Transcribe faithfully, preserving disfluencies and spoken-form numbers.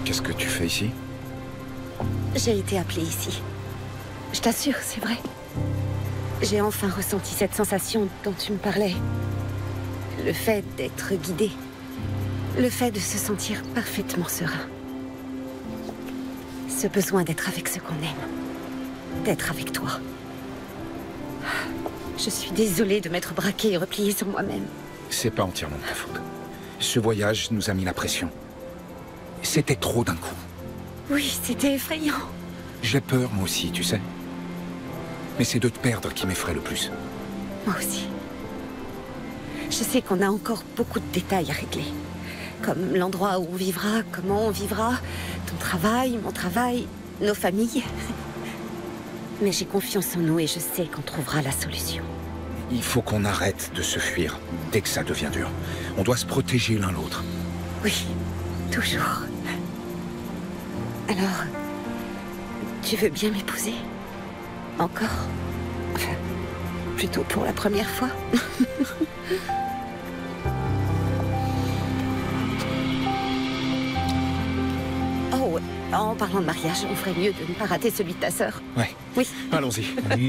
Qu'est-ce que tu fais ici? J'ai été appelée ici. Je t'assure, c'est vrai. J'ai enfin ressenti cette sensation dont tu me parlais. Le fait d'être guidé. Le fait de se sentir parfaitement serein. Ce besoin d'être avec ceux qu'on aime. D'être avec toi. Je suis désolée de m'être braquée et repliée sur moi-même. C'est pas entièrement de ta faute. Ce voyage nous a mis la pression. C'était trop d'un coup. Oui, c'était effrayant. J'ai peur, moi aussi, tu sais. Mais c'est de te perdre qui m'effraie le plus. Moi aussi. Je sais qu'on a encore beaucoup de détails à régler. Comme l'endroit où on vivra, comment on vivra, ton travail, mon travail, nos familles. Mais j'ai confiance en nous et je sais qu'on trouvera la solution. Il faut qu'on arrête de se fuir dès que ça devient dur. On doit se protéger l'un l'autre. Oui, toujours. Alors, tu veux bien m'épouser? Encore? Enfin, plutôt pour la première fois. Oh, en parlant de mariage, on ferait mieux de ne pas rater celui de ta sœur. Ouais. Oui. Allons-y.